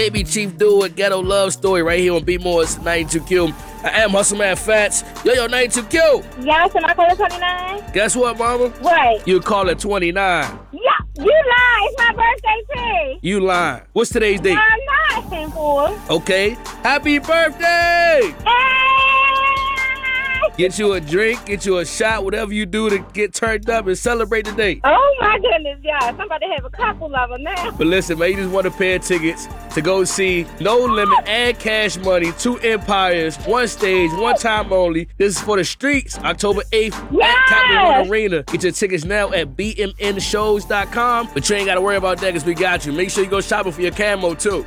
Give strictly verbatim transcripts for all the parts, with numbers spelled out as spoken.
Baby Chief Do It, Ghetto Love Story right here on B Moore's ninety-two Q. I am Hustle Man Fats. Yo, yo, ninety-two Q. Yes, am I calling twenty-nine? Guess what, mama? What? You call it twenty-nine. Yeah, you lying. It's my birthday, too. You lying. What's today's date? I'm not, fool. Okay. Happy birthday! Hey! Get you a drink, get you a shot, whatever you do to get turned up and celebrate the day. Oh, my goodness, y'all. Somebody have a couple of them now. But listen, man, you just want a pair of tickets to go see No Limit and Cash Money, two empires, one stage, one time only. This is for the streets, October eighth Yes! at Capital One Arena. Get your tickets now at b m n shows dot com. But you ain't got to worry about that because we got you. Make sure you go shopping for your camo, too.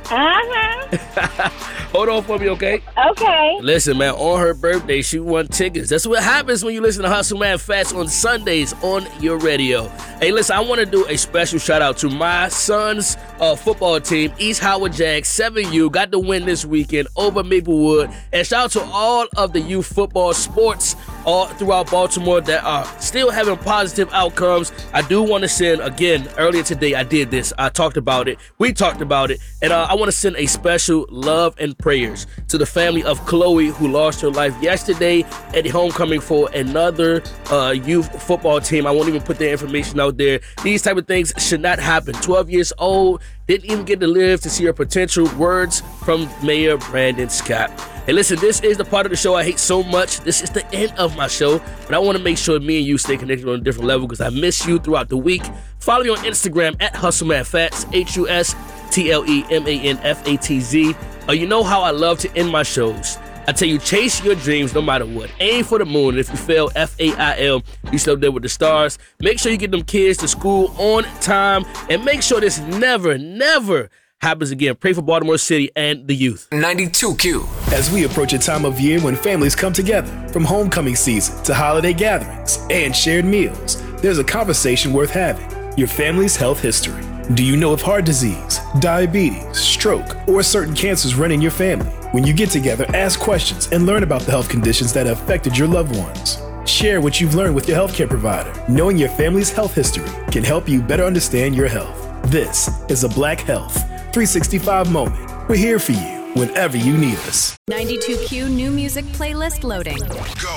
Uh-huh. Hold on for me, okay? Okay. Listen, man, on her birthday, she won tickets. That's what happens when you listen to Hustle Man Fats on Sundays on your radio. Hey, listen, I want to do a special shout out to my son's uh, football team, East Howard Jags, seven U, got the win this weekend over Maplewood. And shout out to all of the youth football sports all throughout Baltimore that are still having positive outcomes. I do want to send, again, earlier today I did this. I talked about it. We talked about it. And uh, I want to send a special love and prayers to the family of Chloe, who lost her life yesterday at the homecoming for another uh, youth football team. I won't even put their information out there. These type of things should not happen. twelve years old, didn't even get to live to see her potential. Words from Mayor Brandon Scott. Hey, listen, this is the part of the show I hate so much. This is the end of my show, but I want to make sure me and you stay connected on a different level because I miss you throughout the week. Follow me on Instagram at HustleManFats, H U S T L E M A N F A T Z. Uh, you know how I love to end my shows. I tell you, chase your dreams no matter what. Aim for the moon. And if you fail, F A I L, you still there with the stars. Make sure you get them kids to school on time. And make sure this never, never happens again. Pray for Baltimore City and the youth. ninety-two Q. As we approach a time of year when families come together, from homecoming season to holiday gatherings and shared meals, there's a conversation worth having. Your family's health history. Do you know if heart disease, diabetes, stroke, or certain cancers run in your family? When you get together, ask questions and learn about the health conditions that have affected your loved ones. Share what you've learned with your healthcare provider. Knowing your family's health history can help you better understand your health. This is a Black Health three sixty-five moment. We're here for you whenever you need us. ninety-two Q new music playlist loading.